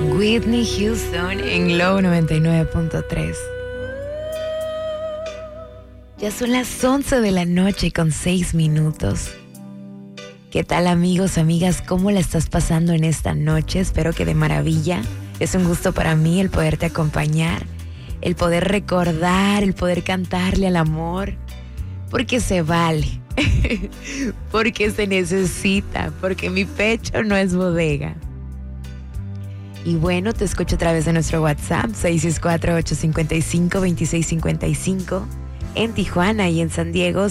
Whitney Houston en Glow 99.3. Ya son las 11 de la noche con 6 minutos. ¿Qué tal, amigos, amigas? ¿Cómo la estás pasando en esta noche? Espero que de maravilla. Es un gusto para mí el poderte acompañar, el poder recordar, el poder cantarle al amor, porque se vale, porque se necesita, porque mi pecho no es bodega. Y bueno, te escucho a través de nuestro WhatsApp, 664-855-2655. En Tijuana y en San Diego,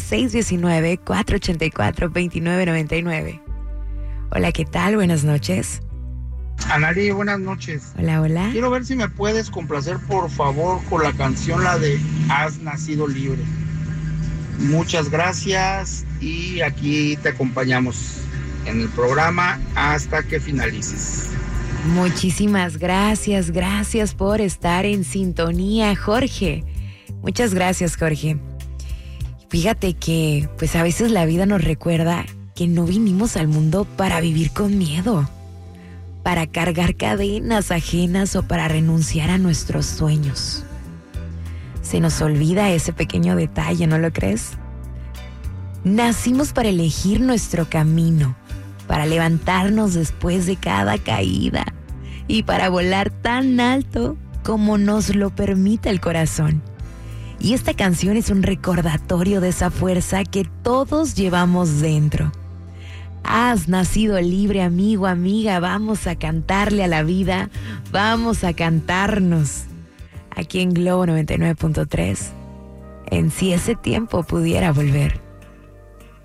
619-484-2999. Hola, ¿qué tal? Buenas noches. Anali, buenas noches. Hola, hola. Quiero ver si me puedes complacer, por favor, con la canción, la de Has Nacido Libre. Muchas gracias y aquí te acompañamos en el programa hasta que finalices. Muchísimas gracias, gracias por estar en sintonía, Jorge. Muchas gracias, Jorge. Fíjate que, pues a veces la vida nos recuerda que no vinimos al mundo para vivir con miedo, para cargar cadenas ajenas o para renunciar a nuestros sueños. Se nos olvida ese pequeño detalle, ¿no lo crees? Nacimos para elegir nuestro camino, para levantarnos después de cada caída y para volar tan alto como nos lo permite el corazón. Y esta canción es un recordatorio de esa fuerza que todos llevamos dentro. Has nacido libre, amigo, amiga. Vamos a cantarle a la vida, vamos a cantarnos. Aquí en Globo 99.3, en Si ese tiempo pudiera volver.